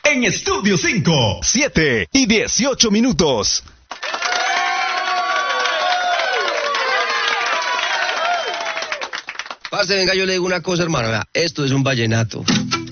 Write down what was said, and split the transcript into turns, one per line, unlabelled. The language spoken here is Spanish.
en Estudio 5.
7:18.
Parce, venga, yo le digo una cosa, hermano. Vea, esto es un vallenato.